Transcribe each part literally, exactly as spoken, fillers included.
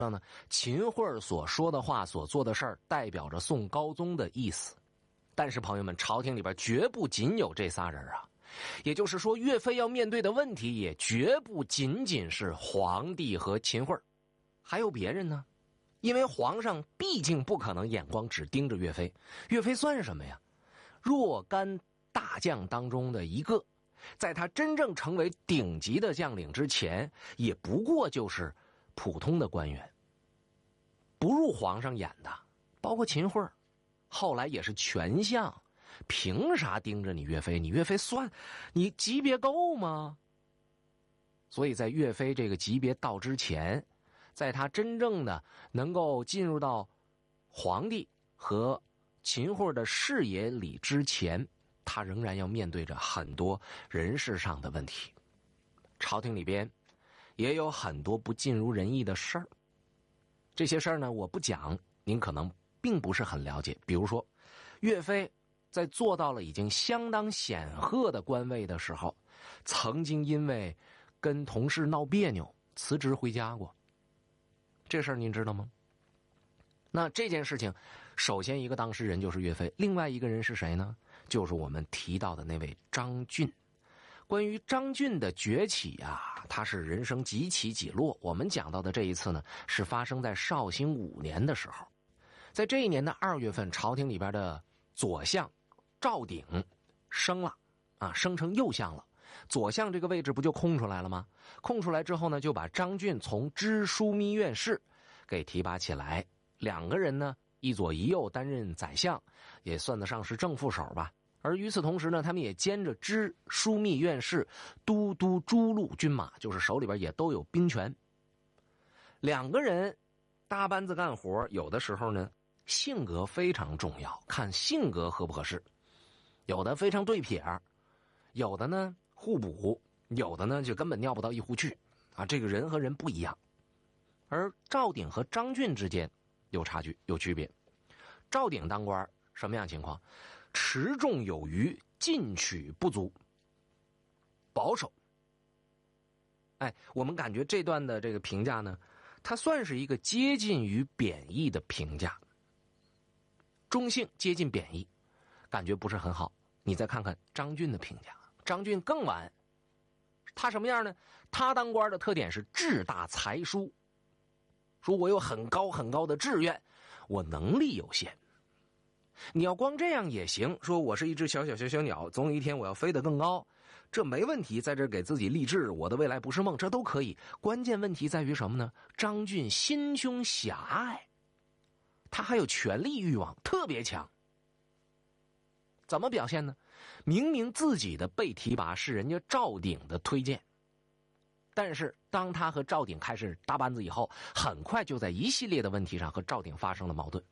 呢，秦桧所说的话所做的事儿代表着宋高宗的意思。但是朋友们，朝廷里边绝不仅有这仨人啊，也就是说岳飞要面对的问题也绝不仅仅是皇帝和秦桧，还有别人呢。因为皇上毕竟不可能眼光只盯着岳飞，岳飞算什么呀？若干大将当中的一个，在他真正成为顶级的将领之前，也不过就是普通的官员，不入皇上眼的，包括秦桧，后来也是权相，凭啥盯着你岳飞？你岳飞算你级别够吗？所以在岳飞这个级别到之前，在他真正的能够进入到皇帝和秦桧的视野里之前，他仍然要面对着很多人事上的问题。朝廷里边也有很多不尽如人意的事儿，这些事儿呢我不讲，您可能并不是很了解。比如说岳飞在做到了已经相当显赫的官位的时候，曾经因为跟同事闹别扭辞职回家过，这事儿您知道吗？那这件事情首先一个当事人就是岳飞，另外一个人是谁呢？就是我们提到的那位张俊。关于张俊的崛起啊，他是人生几起几落。我们讲到的这一次呢，是发生在绍兴五年的时候。在这一年的二月份，朝廷里边的左相赵鼎升了啊，升成右相了。左相这个位置不就空出来了吗？空出来之后呢，就把张俊从知枢密院事给提拔起来。两个人呢，一左一右担任宰相，也算得上是正副手吧。而与此同时呢，他们也兼着知枢密院事、都督诸路军马，就是手里边也都有兵权。两个人搭班子干活，有的时候呢，性格非常重要，看性格合不合适。有的非常对撇，有的呢互补，有的呢就根本尿不到一壶去啊！这个人和人不一样。而赵鼎和张俊之间有差距，有区别。赵鼎当官什么样情况？持重有余，进取不足，保守。哎，我们感觉这段的这个评价呢，它算是一个接近于贬义的评价，中性接近贬义，感觉不是很好。你再看看张俊的评价，张俊更完。他什么样呢？他当官的特点是志大才疏，说我有很高很高的志愿，我能力有限。你要光这样也行，说我是一只小小小小鸟，总有一天我要飞得更高，这没问题，在这给自己励志，我的未来不是梦，这都可以。关键问题在于什么呢？张俊心胸狭隘，他还有权力欲望特别强。怎么表现呢？明明自己的被提拔是人家赵鼎的推荐，但是当他和赵鼎开始搭班子以后，很快就在一系列的问题上和赵鼎发生了矛盾。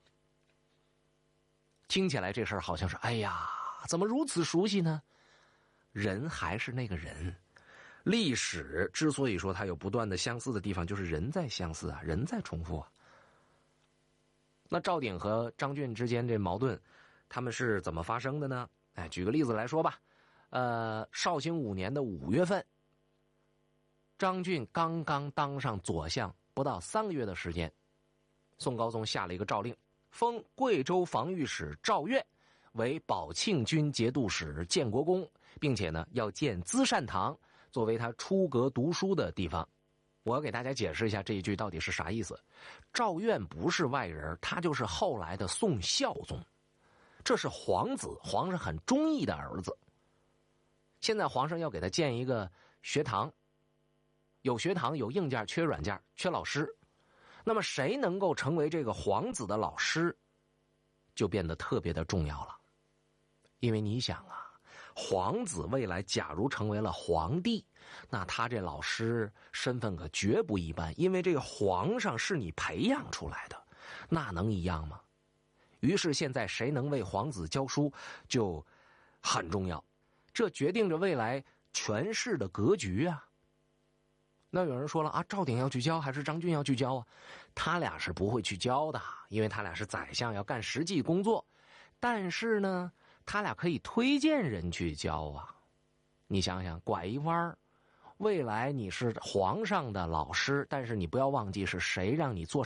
听起来这事儿好像是，哎呀，怎么如此熟悉呢？人还是那个人，历史之所以说它有不断的相似的地方，就是人在相似啊，人在重复啊。那赵鼎和张俊之间这矛盾，他们是怎么发生的呢？哎，举个例子来说吧，呃，绍兴五年的五月份，张俊刚刚当上左相不到三个月的时间，宋高宗下了一个诏令，封贵州防御使赵苑为宝庆军节度使、建国公，并且呢要建资善堂作为他出阁读书的地方。我要给大家解释一下这一句到底是啥意思。赵苑不是外人，他就是后来的宋孝宗，这是皇子，皇上很中意的儿子。现在皇上要给他建一个学堂，有学堂有硬件，缺软件，缺老师。那么谁能够成为这个皇子的老师，就变得特别的重要了。因为你想啊，皇子未来假如成为了皇帝，那他这老师身份可绝不一般，因为这个皇上是你培养出来的，那能一样吗？于是现在谁能为皇子教书就很重要，这决定着未来权势的格局啊。那有人说了啊，赵鼎要去教还是张俊要去教啊？他俩是不会去教的，因为他俩是宰相，要干实际工作。但是呢，他俩可以推荐人去教啊。你想想，拐一弯，未来你是皇上的老师，但是你不要忘记是谁让你做